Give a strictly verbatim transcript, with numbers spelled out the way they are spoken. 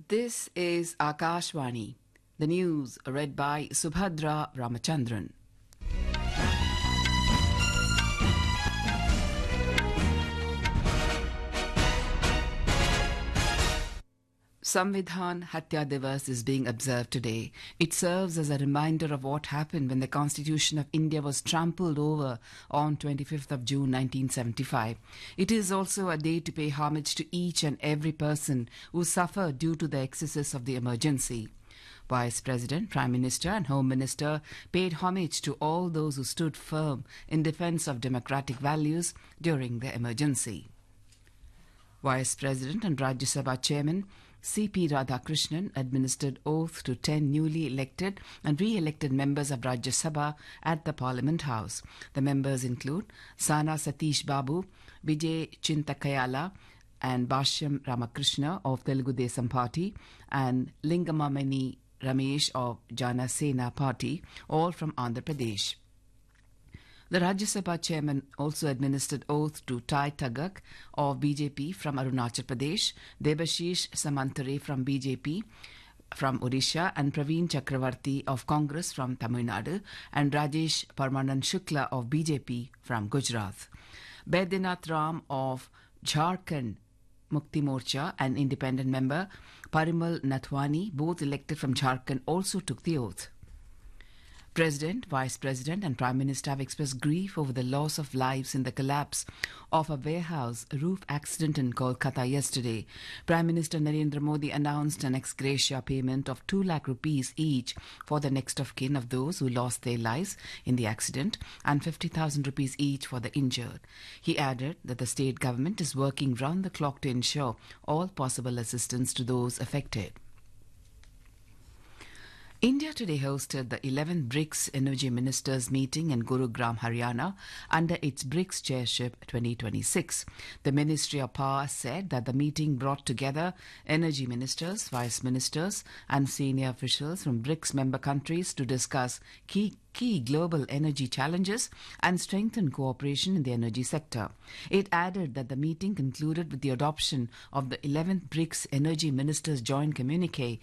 This is Akashvani. The news read by Subhadra Ramachandran. Samvidhan Hatya Divas is being observed today. It serves as a reminder of what happened when the Constitution of India was trampled over on twenty-fifth of June nineteen seventy-five. It is also a day to pay homage to each and every person who suffered due to the excesses of the emergency. Vice President, Prime Minister and Home Minister paid homage to all those who stood firm in defence of democratic values during the emergency. Vice President and Rajya Sabha Chairman C P Radhakrishnan administered oath to ten newly elected and re-elected members of Rajya Sabha at the Parliament House. The members include Sana Satish Babu, Vijay Chintakayala and Bhashyam Ramakrishna of Telugu Desam Party and Lingamamani Ramesh of Jana Sena Party, all from Andhra Pradesh. The Rajya Sabha chairman also administered oath to Tai Tagak of B J P from Arunachal Pradesh, Debashish Samantare from B J P from Odisha, and Praveen Chakravarti of Congress from Tamil Nadu, and Rajesh Parmanand Shukla of B J P from Gujarat. Baidyanath Ram of Jharkhand Mukti Morcha and independent member Parimal Nathwani, both elected from Jharkhand, also took the oath. President, Vice President and Prime Minister have expressed grief over the loss of lives in the collapse of a warehouse roof accident in Kolkata yesterday. Prime Minister Narendra Modi announced an ex gratia payment of two lakh rupees each for the next of kin of those who lost their lives in the accident and fifty thousand rupees each for the injured. He added that the state government is working round the clock to ensure all possible assistance to those affected. India today hosted the eleventh BRICS Energy Ministers meeting in Gurugram, Haryana, under its BRICS Chairship twenty twenty-six. The Ministry of Power said that the meeting brought together energy ministers, vice ministers, and senior officials from BRICS member countries to discuss key key global energy challenges and strengthen cooperation in the energy sector. It added that the meeting concluded with the adoption of the eleventh BRICS Energy Ministers Joint Communique